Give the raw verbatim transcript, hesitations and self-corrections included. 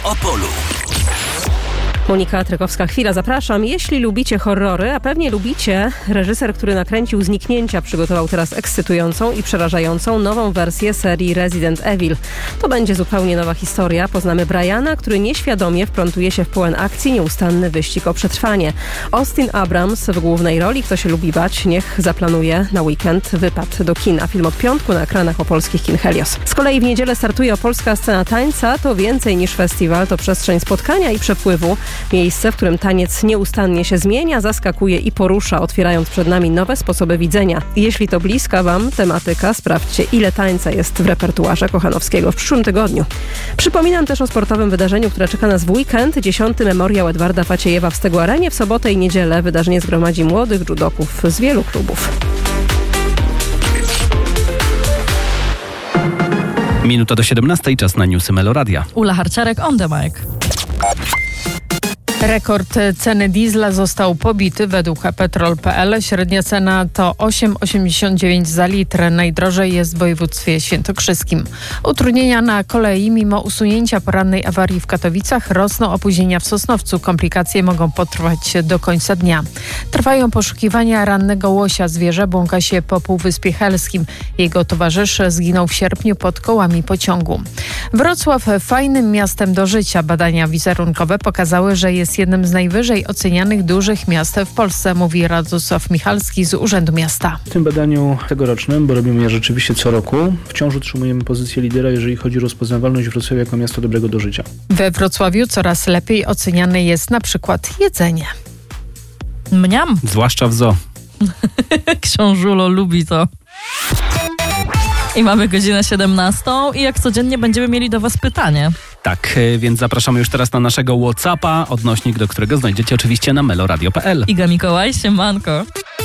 Opolu. Monika Trykowska-Chwila, zapraszam. Jeśli lubicie horrory, a pewnie lubicie, reżyser, który nakręcił Zniknięcia, przygotował teraz ekscytującą i przerażającą nową wersję serii Resident Evil. To będzie zupełnie nowa historia. Poznamy Briana, który nieświadomie wplątuje się w pełen akcji nieustanny wyścig o przetrwanie. Austin Abrams w głównej roli. Kto się lubi bać, niech zaplanuje na weekend wypad do kina. Film od piątku na ekranach opolskich kin Helios. Z kolei w niedzielę startuje Opolska Scena Tańca. To więcej niż festiwal, to przestrzeń spotkania i przepływu. Miejsce, w którym taniec nieustannie się zmienia, zaskakuje i porusza, otwierając przed nami nowe sposoby widzenia. Jeśli to bliska Wam tematyka, sprawdźcie, ile tańca jest w repertuarze Kochanowskiego w przyszłym tygodniu. Przypominam też o sportowym wydarzeniu, które czeka nas w weekend. Dziesiąty memoriał Edwarda Faciejewa w Stegu Arenie. W sobotę i niedzielę wydarzenie zgromadzi młodych judoków z wielu klubów. Minuta do siedemnastej, czas na newsy Meloradia. Ula Harciarek on the mic. Rekord ceny diesla został pobity według petrol kropka p l. Średnia cena to osiem osiemdziesiąt dziewięć za litr. Najdrożej jest w województwie świętokrzyskim. Utrudnienia na kolei. Mimo usunięcia porannej awarii w Katowicach rosną opóźnienia w Sosnowcu. Komplikacje mogą potrwać do końca dnia. Trwają poszukiwania rannego łosia. Zwierzę błąka się po Półwyspie Helskim. Jego towarzysz zginął w sierpniu pod kołami pociągu. Wrocław fajnym miastem do życia. Badania wizerunkowe pokazały, że jest jednym z najwyżej ocenianych dużych miast w Polsce, mówi Radosław Michalski z Urzędu Miasta. W tym badaniu tegorocznym, bo robimy je rzeczywiście co roku, wciąż utrzymujemy pozycję lidera, jeżeli chodzi o rozpoznawalność Wrocławia jako miasto dobrego do życia. We Wrocławiu coraz lepiej oceniane jest na przykład jedzenie. Mniam. Zwłaszcza w zoo. Książulo lubi to. I mamy godzinę siedemnastą i jak codziennie będziemy mieli do Was pytanie. Tak, więc zapraszamy już teraz na naszego WhatsAppa, odnośnik do którego znajdziecie oczywiście na meloradio kropka p l. Iga Mikołaj, siemanko.